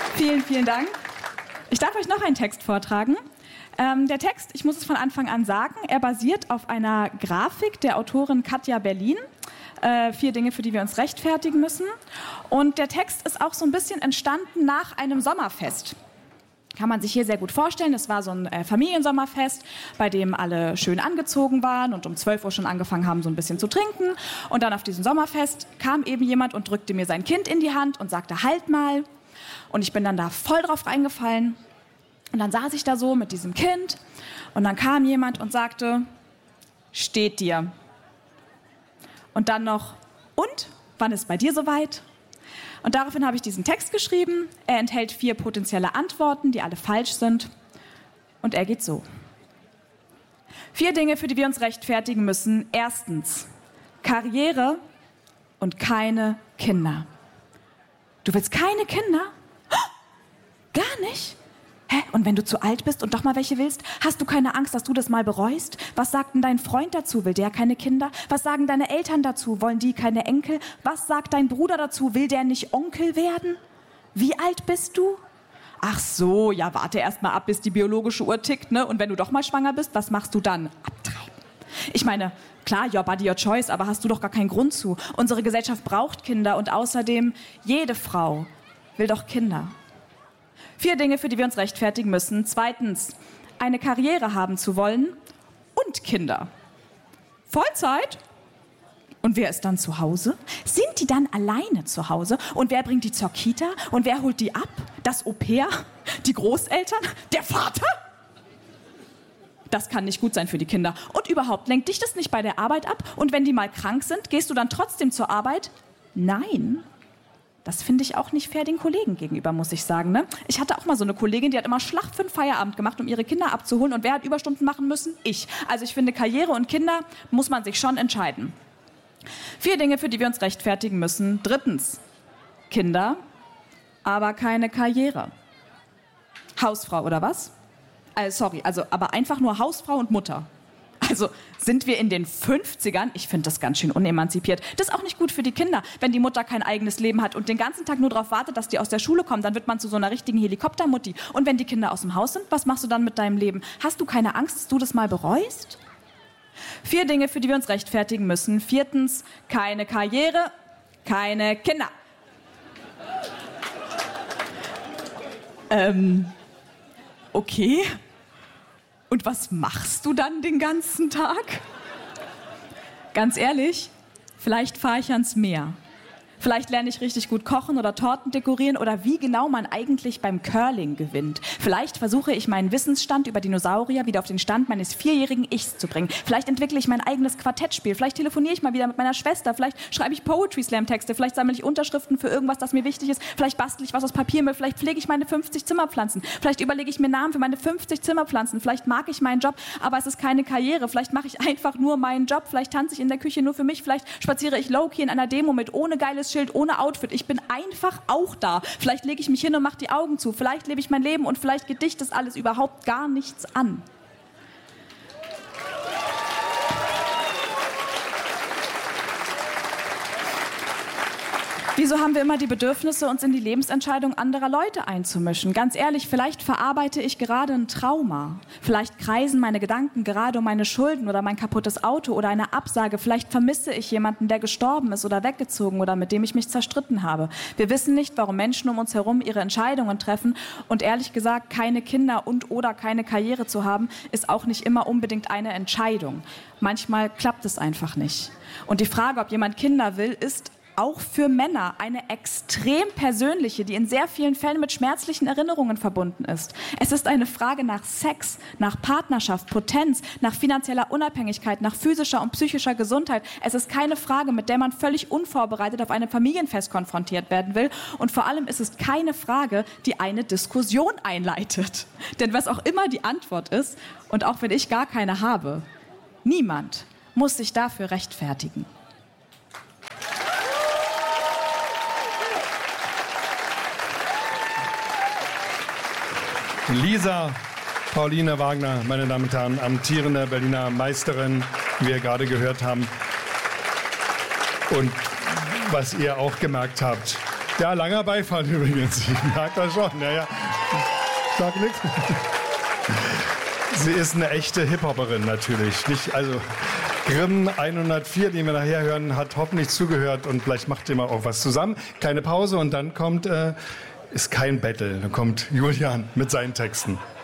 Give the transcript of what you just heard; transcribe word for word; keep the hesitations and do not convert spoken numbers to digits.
Vielen, vielen Dank. Ich darf euch noch einen Text vortragen. Ähm, der Text, ich muss es von Anfang an sagen, er basiert auf einer Grafik der Autorin Katja Berlin. Äh, vier Dinge, für die wir uns rechtfertigen müssen. Und der Text ist auch so ein bisschen entstanden nach einem Sommerfest. Kann man sich hier sehr gut vorstellen. Es war so ein äh, Familiensommerfest, bei dem alle schön angezogen waren und um zwölf Uhr schon angefangen haben, so ein bisschen zu trinken. Und dann auf diesem Sommerfest kam eben jemand und drückte mir sein Kind in die Hand und sagte, halt mal. Und ich bin dann da voll drauf reingefallen. Und dann saß ich da so mit diesem Kind. Und dann kam jemand und sagte, steht dir. Und dann noch, und? Wann ist bei dir soweit? Und daraufhin habe ich diesen Text geschrieben. Er enthält vier potenzielle Antworten, die alle falsch sind. Und er geht so. Vier Dinge, für die wir uns rechtfertigen müssen. Erstens, Karriere und keine Kinder. Du willst keine Kinder? Gar nicht? Hä? Und wenn du zu alt bist und doch mal welche willst, hast du keine Angst, dass du das mal bereust? Was sagt denn dein Freund dazu? Will der keine Kinder? Was sagen deine Eltern dazu? Wollen die keine Enkel? Was sagt dein Bruder dazu? Will der nicht Onkel werden? Wie alt bist du? Ach so, ja, warte erst mal ab, bis die biologische Uhr tickt, ne? Und wenn du doch mal schwanger bist, was machst du dann? Abtreiben. Ich meine, klar, your body, your choice, aber hast du doch gar keinen Grund zu. Unsere Gesellschaft braucht Kinder und außerdem, jede Frau will doch Kinder. Vier Dinge, für die wir uns rechtfertigen müssen. Zweitens, eine Karriere haben zu wollen und Kinder. Vollzeit? Und wer ist dann zu Hause? Sind die dann alleine zu Hause? Und wer bringt die zur Kita? Und wer holt die ab? Das Au-pair? Die Großeltern? Der Vater? Das kann nicht gut sein für die Kinder. Und überhaupt, lenkt dich das nicht bei der Arbeit ab? Und wenn die mal krank sind, gehst du dann trotzdem zur Arbeit? Nein. Das finde ich auch nicht fair den Kollegen gegenüber, muss ich sagen. Ne? Ich hatte auch mal so eine Kollegin, die hat immer Schlacht für den Feierabend gemacht, um ihre Kinder abzuholen. Und wer hat Überstunden machen müssen? Ich. Also ich finde, Karriere und Kinder muss man sich schon entscheiden. Vier Dinge, für die wir uns rechtfertigen müssen. Drittens, Kinder, aber keine Karriere. Hausfrau oder was? Äh, sorry, also aber einfach nur Hausfrau und Mutter. Also sind wir in den fünfzigern? Ich finde das ganz schön unemanzipiert. Das ist auch nicht gut für die Kinder, wenn die Mutter kein eigenes Leben hat und den ganzen Tag nur darauf wartet, dass die aus der Schule kommen. Dann wird man zu so einer richtigen Helikoptermutti. Und wenn die Kinder aus dem Haus sind, was machst du dann mit deinem Leben? Hast du keine Angst, dass du das mal bereust? Vier Dinge, für die wir uns rechtfertigen müssen. Viertens, keine Karriere, keine Kinder. Ähm, okay. Und was machst du dann den ganzen Tag? Ganz ehrlich, vielleicht fahre ich ans Meer. Vielleicht lerne ich richtig gut kochen oder Torten dekorieren oder wie genau man eigentlich beim Curling gewinnt. Vielleicht versuche ich meinen Wissensstand über Dinosaurier wieder auf den Stand meines vierjährigen Ichs zu bringen. Vielleicht entwickle ich mein eigenes Quartettspiel. Vielleicht telefoniere ich mal wieder mit meiner Schwester. Vielleicht schreibe ich Poetry Slam Texte. Vielleicht sammle ich Unterschriften für irgendwas, das mir wichtig ist. Vielleicht bastle ich was aus Papiermüll. Vielleicht pflege ich meine fünfzig Zimmerpflanzen. Vielleicht überlege ich mir Namen für meine fünfzig Zimmerpflanzen. Vielleicht mag ich meinen Job, aber es ist keine Karriere. Vielleicht mache ich einfach nur meinen Job. Vielleicht tanze ich in der Küche nur für mich. Vielleicht spaziere ich low-key in einer Demo mit ohne geiles Schild, ohne Outfit. Ich bin einfach auch da. Vielleicht lege ich mich hin und mache die Augen zu. Vielleicht lebe ich mein Leben und vielleicht geht dich das alles überhaupt gar nichts an. Wieso haben wir immer die Bedürfnisse, uns in die Lebensentscheidung anderer Leute einzumischen? Ganz ehrlich, vielleicht verarbeite ich gerade ein Trauma. Vielleicht kreisen meine Gedanken gerade um meine Schulden oder mein kaputtes Auto oder eine Absage. Vielleicht vermisse ich jemanden, der gestorben ist oder weggezogen oder mit dem ich mich zerstritten habe. Wir wissen nicht, warum Menschen um uns herum ihre Entscheidungen treffen. Und ehrlich gesagt, keine Kinder und oder keine Karriere zu haben, ist auch nicht immer unbedingt eine Entscheidung. Manchmal klappt es einfach nicht. Und die Frage, ob jemand Kinder will, ist auch für Männer eine extrem persönliche, die in sehr vielen Fällen mit schmerzlichen Erinnerungen verbunden ist. Es ist eine Frage nach Sex, nach Partnerschaft, Potenz, nach finanzieller Unabhängigkeit, nach physischer und psychischer Gesundheit. Es ist keine Frage, mit der man völlig unvorbereitet auf einem Familienfest konfrontiert werden will. Und vor allem ist es keine Frage, die eine Diskussion einleitet. Denn was auch immer die Antwort ist, und auch wenn ich gar keine habe, niemand muss sich dafür rechtfertigen. Lisa Pauline Wagner, meine Damen und Herren, amtierende Berliner Meisterin, wie wir gerade gehört haben. Und was ihr auch gemerkt habt, Ja, langer Beifall übrigens. Ich merke das schon. Ja, ja. Sag nichts. Sie ist eine echte Hip-Hopperin natürlich. Nicht, also Grimm hundertvier, den wir nachher hören, hat hoffentlich zugehört und vielleicht macht ihr mal auch was zusammen. Keine Pause und dann kommt, äh, ist kein Battle, dann kommt Julian mit seinen Texten.